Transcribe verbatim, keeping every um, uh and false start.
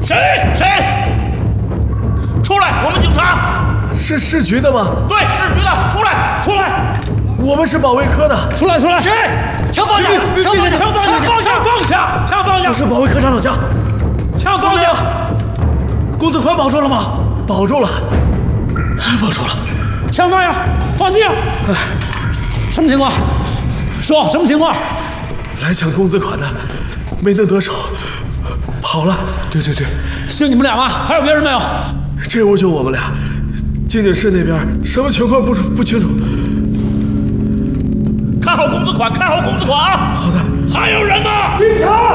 谁？谁？出来！我们警察。 是市局的吗？ 对，市局的，出来！出来！ 我们是保卫科的。 出来！出来！ 谁？枪放下！枪放下！ 枪放下！放下！放下！枪放下！ 我是保卫科长老姜。 枪放下！ 公子宽保住了吗？保住了，保住了。 枪放下！放地上！什么情况？说什么情况？ 来抢公子款的，没能得手，跑了。对对对， 就你们俩吗？还有别人没有？ 这屋就我们俩。静静室那边什么情况不不清楚。 看好公子款，看好公子款啊！ 好的。 还有人吗？ 警察！